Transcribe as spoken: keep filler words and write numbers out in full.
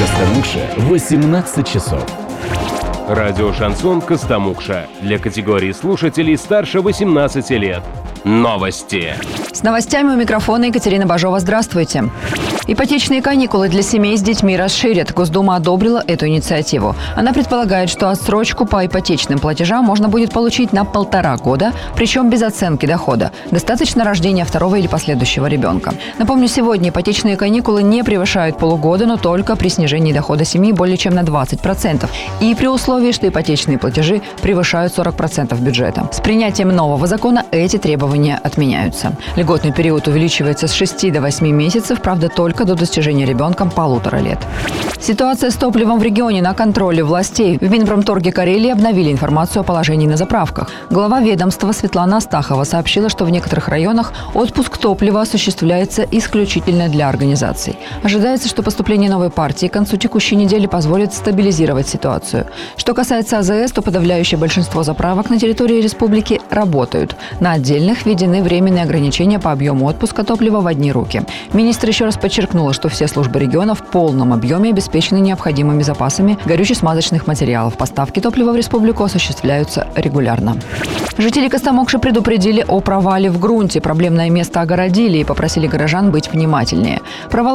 Костомукша восемнадцать часов. Радио «Шансон Костомукша» для категории слушателей старше восемнадцати лет. Новости. С новостями у микрофона Екатерина Бажова. Здравствуйте. Ипотечные каникулы для семей с детьми расширят. Госдума одобрила эту инициативу. Она предполагает, что отсрочку по ипотечным платежам можно будет получить на полтора года, причем без оценки дохода. Достаточно рождения второго или последующего ребенка. Напомню, сегодня ипотечные каникулы не превышают полугода, но только при снижении дохода семьи более чем на двадцать процентов. И при условии, что ипотечные платежи превышают сорок процентов бюджета. С принятием нового закона эти требования отменяются. Льготный период увеличивается с шести до восьми месяцев, правда, только до достижения ребенком полутора лет. Ситуация с топливом в регионе на контроле властей. В Минпромторге Карелии обновили информацию о положении на заправках. Глава ведомства Светлана Астахова сообщила, что в некоторых районах отпуск топлива осуществляется исключительно для организаций. Ожидается, что поступление новой партии к концу текущей недели позволит стабилизировать ситуацию. Что касается АЗС, то подавляющее большинство заправок на территории республики работают. На отдельных введены временные ограничения по объему отпуска топлива в одни руки. Министр еще раз подчеркнула, что все службы региона в полном объеме обеспечены необходимыми запасами горюче-смазочных материалов. Поставки топлива в республику осуществляются регулярно. Жители Костомукши предупредили о провале в грунте. Проблемное место огородили и попросили горожан быть внимательнее. Провал